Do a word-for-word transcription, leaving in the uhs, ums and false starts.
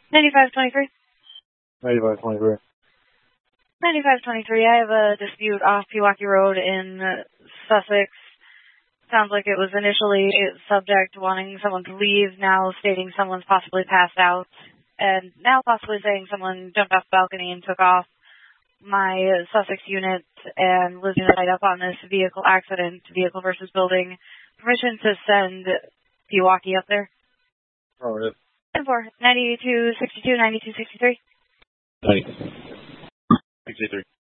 ninety-five twenty-three. ninety-five twenty-three. ninety-five twenty-three, I have a dispute off Pewaukee Road in Sussex. Sounds like it was initially subject to wanting someone to leave, now stating someone's possibly passed out, and now possibly saying someone jumped off the balcony and took off. My Sussex unit and was going to light up on this vehicle accident, vehicle versus building. Permission to send Pewaukee up there? Oh, yeah. ten four, ninety-two sixty-two, ninety-two sixty-three. ninety. sixty-three.